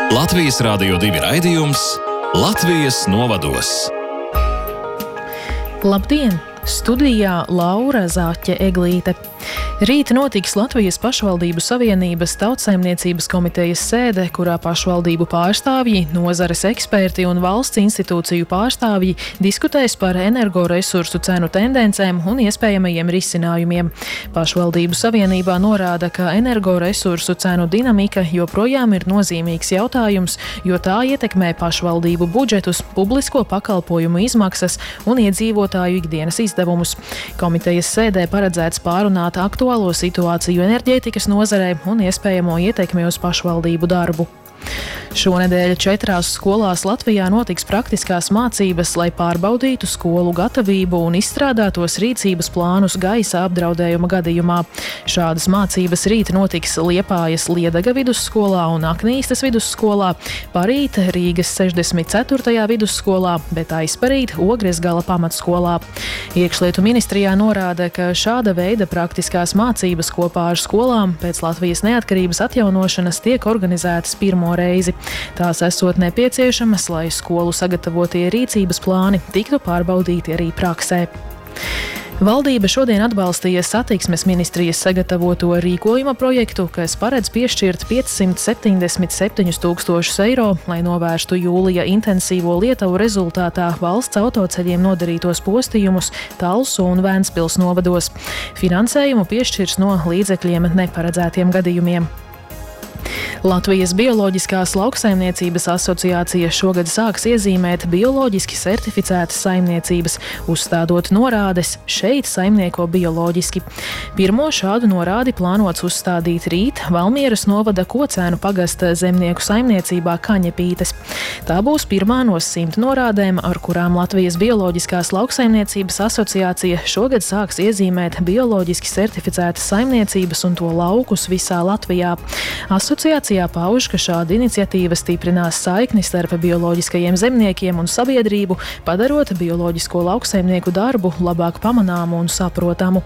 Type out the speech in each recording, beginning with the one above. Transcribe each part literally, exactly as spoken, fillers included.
Latvijas Rādio divi raidījums Latvijas novados. Labdien! Studijā Laura Zāķe Eglīte. Rīt notiks Latvijas pašvaldību savienības tautsaimniecības komitejas sēde, kurā pašvaldību pārstāvji, nozares eksperti un valsts institūciju pārstāvji diskutēs par energoresursu cenu tendencēm un iespējamajiem risinājumiem. Pašvaldību savienībā norāda, ka energoresursu cenu dinamika joprojām ir nozīmīgs jautājums, jo tā ietekmē pašvaldību budžetus, publisko pakalpojumu izmaksas un iedzīvotāju ikdienas izdevumus. Komitejas sēdē paredzēts pārunāt aktuālo situāciju enerģētikas nozarē un iespējamo ietekmi uz pašvaldību darbu. Šonedēļ četrās skolās Latvijā notiks praktiskās mācības, lai pārbaudītu skolu gatavību un izstrādātos rīcības plānus gaisa apdraudējuma gadījumā. Šādas mācības rīt notiks Liepājas Liedaga vidusskolā un Aknīstas vidusskolā, parīt Rīgas sešdesmit ceturtajā vidusskolā, bet aizparīt Ogresgala pamatskolā. Iekšlietu ministrijā norāda, ka šāda veida praktiskās mācības kopā ar skolām pēc Latvijas neatkarības atjaunošanas tiek organizētas pirmo reizi. Tās esot nepieciešamas, lai skolu sagatavotie rīcības plāni tiktu pārbaudīti arī praksē. Valdība šodien atbalstīja satiksmes ministrijas sagatavoto rīkojuma projektu, kas paredz piešķirt piecsimt septiņdesmit septiņus tūkstošus eiro, lai novērstu jūlija intensīvo lietuvu rezultātā valsts autoceļiem nodarītos postījumus Talsu un Vēnspils novados. Finansējumu piešķirs no līdzekļiem neparedzētiem gadījumiem. Latvijas Bioloģiskās lauksaimniecības asociācija šogad sāks iezīmēt bioloģiski certificētas saimniecības, uzstādot norādes "šeit saimnieko bioloģiski". Pirmo šādu norādi plānots uzstādīt rīt Valmieras novada Kocēnu pagasta zemnieku saimniecībā Kaņepītes. Tā būs pirmā no simt norādēm, ar kurām Latvijas Bioloģiskās lauksaimniecības asociācija šogad sāks iezīmēt bioloģiski certificētas saimniecības un to laukus visā Latvijā. Asociācijā pauž, ka šāda iniciatīva stiprinās saikni starp bioloģiskajiem zemniekiem un sabiedrību, padarot bioloģisko lauksaimnieku darbu labāk pamanāmu un saprotamu.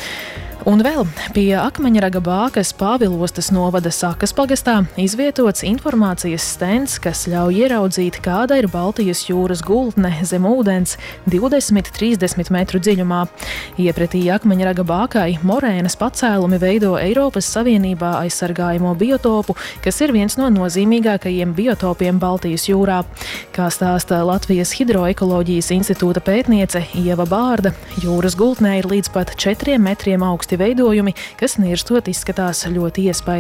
Un vēl pie Akmeņraga bākas Pāvilostas novada Sakas pagastā izvietots informācijas stends, kas ļauj ieraudzīt, kāda ir Baltijas jūras gultne zem ūdens divdesmit līdz trīsdesmit metru dziļumā. Iepretī Akmeņraga bākai morēnas pacēlumi veido Eiropas Savienībā aizsargājamo biotopu, kas ir viens no nozīmīgākajiem biotopiem Baltijas jūrā. Kā stāsta Latvijas Hidroekoloģijas institūta pētniece Ieva Bārda, jūras gultnē ir līdz pat četriem metriem augsti veidojumi, kas nirstot izskatās ļoti iespaidīgi.